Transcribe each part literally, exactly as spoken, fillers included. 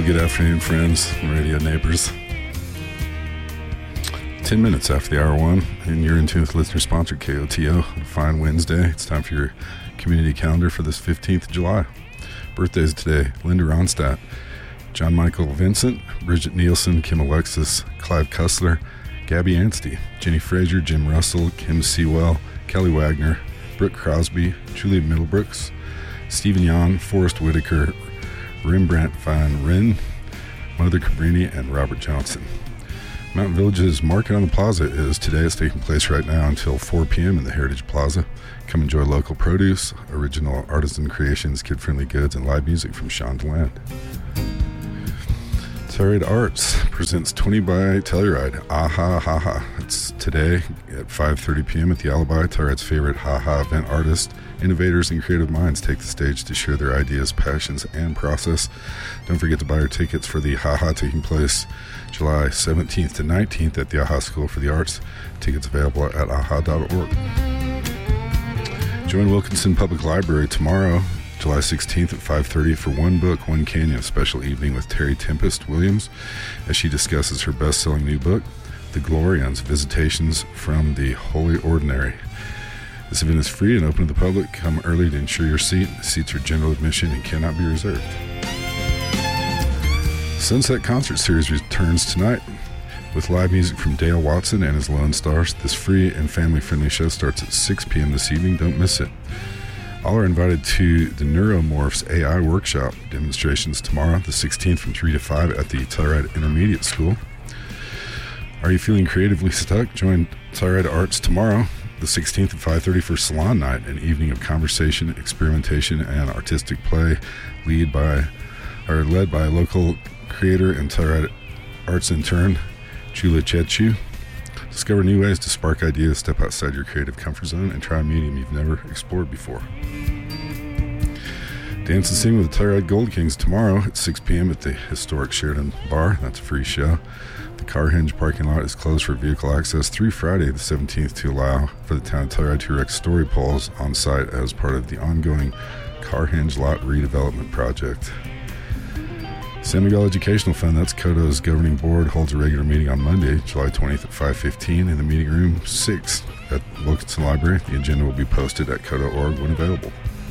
good afternoon, friends and radio neighbors. Ten minutes after the hour one, and you're in tune with listener-sponsored K O T O on a fine Wednesday. It's time for your community calendar for this fifteenth of July. Birthdays today: Linda Ronstadt, John Michael Vincent, Bridget Nielsen, Kim Alexis, Clive Cussler, Gabby Anstey, Jenny Frazier, Jim Russell, Kim Sewell, Kelly Wagner, Brooke Crosby, Julia Middlebrooks, Stephen Yon, Forrest Whitaker, Rembrandt Van Ryn, Mother Cabrini, and Robert Johnson. Mountain Village's Market on the Plaza is today. It's taking place right now until four p.m. in the Heritage Plaza. Come enjoy local produce, original artisan creations, kid-friendly goods, and live music from Sean DeLand. Telluride Arts presents twenty by Telluride, Aha Ha Ha. It's today at five thirty p.m. at the Alibi. Telluride's favorite Ha Ha event artists, innovators, and creative minds take the stage to share their ideas, passions, and process. Don't forget to buy your tickets for the Ha Ha taking place July seventeenth to nineteenth at the Aha School for the Arts. Tickets available at aha dot org. Join Wilkinson Public Library tomorrow, July sixteenth at five thirty for One Book, One Canyon, a special evening with Terry Tempest Williams as she discusses her best-selling new book, The Glorians, Visitations from the Holy Ordinary. This event is free and open to the public. Come early to ensure your seat. Seats are general admission and cannot be reserved. Sunset Concert Series returns tonight with live music from Dale Watson and his Lone Stars. This free and family-friendly show starts at six p.m. this evening. Don't miss it. All are invited to the Neuromorphs A I Workshop demonstrations tomorrow, the sixteenth, from three to five at the Telluride Intermediate School. Are you feeling creatively stuck? Join Telluride Arts tomorrow, the sixteenth at five thirty for Salon Night, an evening of conversation, experimentation, and artistic play, lead by, or led by local creator and Telluride Arts intern, Julia Chechu. Discover new ways to spark ideas, step outside your creative comfort zone, and try a medium you've never explored before. Dance and sing with the Telluride Gold Kings tomorrow at six p.m. at the historic Sheridan Bar. That's a free show. The Carhenge parking lot is closed for vehicle access through Friday the seventeenth to allow for the town of Telluride to erect story poles on site as part of the ongoing Carhenge lot redevelopment project. San Miguel Educational Fund, that's C O D O's governing board, holds a regular meeting on Monday, July twentieth at five fifteen in the meeting room six at Wilkinson Library. The agenda will be posted at C O D O dot org when available.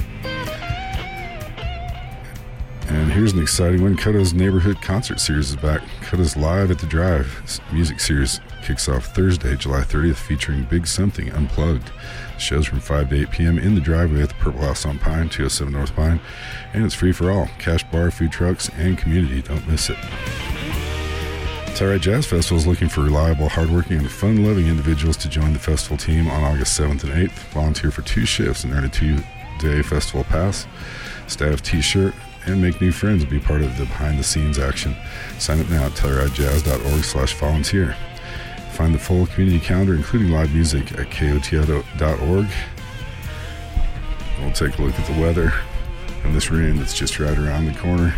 And here's an exciting one. C O D O's Neighborhood Concert Series is back. C O D O's Live at the Drive music series kicks off Thursday, July thirtieth, featuring Big Something Unplugged. The show's from five to eight p.m. in the driveway at the Purple House on Pine, two oh seven North Pine, and it's free for all. Cash bar, food trucks, and community. Don't miss it. Telluride Jazz Festival is looking for reliable, hardworking, and fun-loving individuals to join the festival team on August seventh and eighth. Volunteer for two shifts and earn a two-day festival pass, staff t-shirt, and make new friends and be part of the behind-the-scenes action. Sign up now at telluride jazz dot org slash volunteer. Find the full community calendar, including live music, at K O T O dot org. We'll take a look at the weather and this rain that's just right around the corner.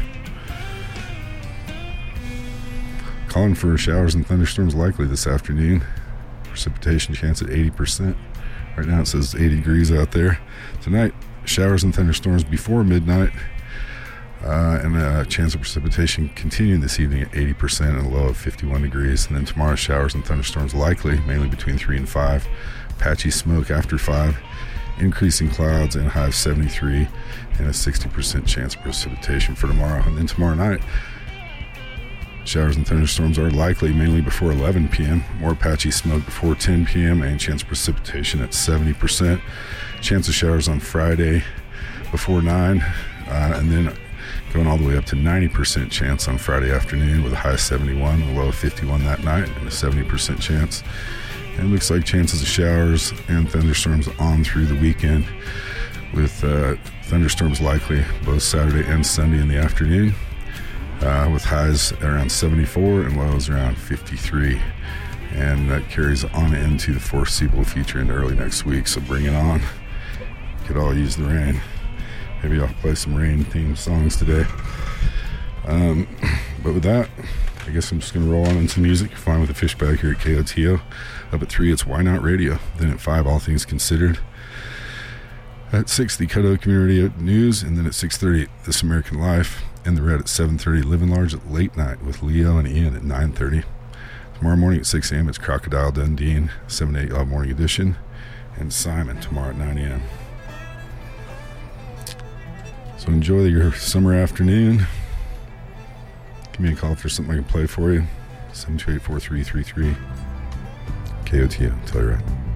Calling for showers and thunderstorms likely this afternoon. Precipitation chance at eighty percent. Right now it says eighty degrees out there. Tonight, showers and thunderstorms before midnight. Uh, and a chance of precipitation continuing this evening at eighty percent and a low of fifty-one degrees. And then tomorrow, showers and thunderstorms likely, mainly between three and five. Patchy smoke after five. Increasing clouds and a high of seventy-three. And a sixty percent chance of precipitation for tomorrow. And then tomorrow night, showers and thunderstorms are likely, mainly before eleven p.m. More patchy smoke before ten p.m. and chance of precipitation at seventy percent. Chance of showers on Friday before nine. Uh, and then going all the way up to ninety percent chance on Friday afternoon with a high of seventy-one, a low of fifty-one that night, and a seventy percent chance. And it looks like chances of showers and thunderstorms on through the weekend, with uh, thunderstorms likely both Saturday and Sunday in the afternoon, uh, with highs around seventy-four and lows around fifty-three. And that carries on into the foreseeable future into early next week, so bring it on. Could all use the rain. Maybe I'll play some rain-themed songs today. Um, but with that, I guess I'm just going to roll on into music. You're flying with the fish bag here at K O T O. Up at three, it's Why Not Radio. Then at five, All Things Considered. At six, the Cudahy Community News, and then at six thirty, This American Life, and the Red at seven thirty, Living Large at Late Night with Leo and Ian at nine thirty. Tomorrow morning at six a.m., it's Crocodile Dundee, seven to eight uh, Morning Edition, and Simon tomorrow at nine a.m. So enjoy your summer afternoon. Give me a call for something I can play for you. seven two eight, four three three three. K O T O. Tell you right.